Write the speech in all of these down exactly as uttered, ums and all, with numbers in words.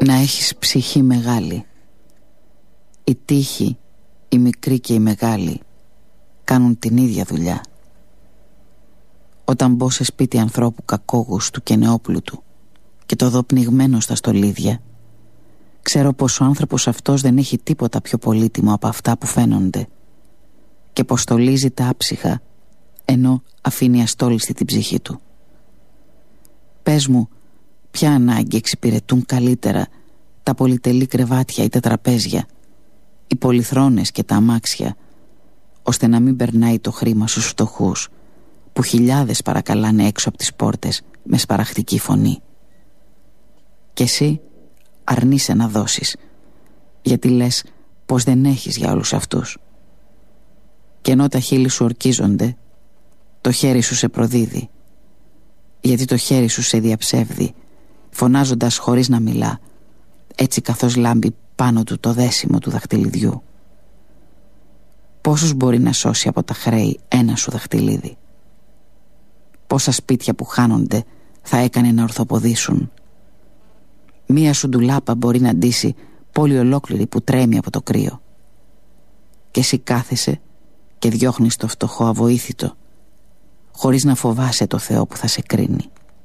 Να έχεις ψυχή μεγάλη. Η τύχη, η μικρή και η μεγάλη κάνουν την ίδια δουλειά. Όταν μπω σε σπίτι ανθρώπου κακόγουστου και νεόπλουτου και το δω πνιγμένο στα στολίδια, ξέρω πως ο άνθρωπος αυτός δεν έχει τίποτα πιο πολύτιμο από αυτά που φαίνονται και πως στολίζει τα άψυχα ενώ αφήνει αστόλιστη την ψυχή του. Πες μου, ποια ανάγκη εξυπηρετούν καλύτερα τα πολυτελή κρεβάτια ή τα τραπέζια, οι πολυθρόνες και τα αμάξια, ώστε να μην περνάει το χρήμα στους φτωχούς που χιλιάδες παρακαλάνε έξω από τις πόρτες με σπαραχτική φωνή. Και εσύ αρνείσαι να δώσεις, γιατί λες πως δεν έχεις για όλους αυτούς. Και ενώ τα χείλη σου ορκίζονται, το χέρι σου σε προδίδει, γιατί το χέρι σου σε διαψεύδει, φωνάζοντας χωρίς να μιλά, έτσι καθώς λάμπει πάνω του το δέσιμο του δαχτυλιδιού. Πόσους μπορεί να σώσει από τα χρέη ένα σου δαχτυλίδι? Πόσα σπίτια που χάνονται θα έκανε να ορθοποδήσουν? Μία σου ντουλάπα μπορεί να ντύσει πόλη ολόκληρη που τρέμει από το κρύο. Και εσύ κάθεσαι και διώχνεις το φτωχό αβοήθητο, χωρίς να φοβάσαι το Θεό που θα σε κρίνει.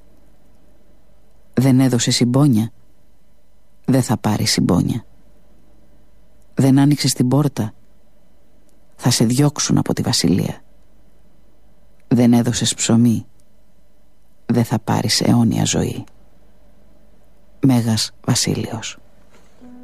Δεν έδωσε συμπόνια, δεν θα πάρει συμπόνια. Δεν άνοιξες την πόρτα, θα σε διώξουν από τη βασιλεία. Δεν έδωσες ψωμί, δεν θα πάρεις αιώνια ζωή. Μέγας Βασίλειος.